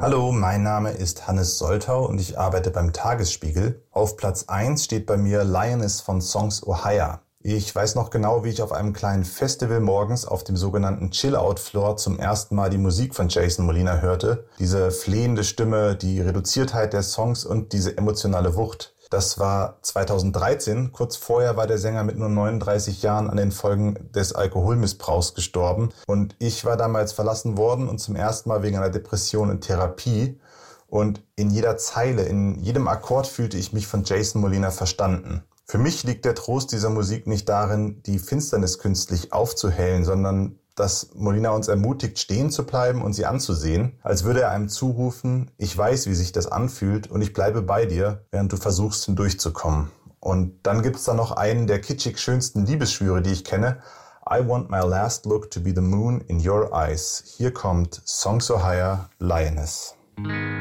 Hallo, mein Name ist Hannes Soltau und ich arbeite beim Tagesspiegel. Auf Platz 1 steht bei mir Lioness von Songs Ohia. Ich weiß noch genau, wie ich auf einem kleinen Festival morgens auf dem sogenannten Chill-Out-Floor zum ersten Mal die Musik von Jason Molina hörte. Diese flehende Stimme, die Reduziertheit der Songs und diese emotionale Wucht. Das war 2013. Kurz vorher war der Sänger mit nur 39 Jahren an den Folgen des Alkoholmissbrauchs gestorben. Und ich war damals verlassen worden und zum ersten Mal wegen einer Depression in Therapie. Und in jeder Zeile, in jedem Akkord fühlte ich mich von Jason Molina verstanden. Für mich liegt der Trost dieser Musik nicht darin, die Finsternis künstlich aufzuhellen, sondern dass Molina uns ermutigt, stehen zu bleiben und sie anzusehen, als würde er einem zurufen, ich weiß, wie sich das anfühlt und ich bleibe bei dir, während du versuchst, hindurchzukommen. Und dann gibt's da noch einen der kitschig schönsten Liebesschwüre, die ich kenne. I want my last look to be the moon in your eyes. Hier kommt Songs Ohia, Lioness.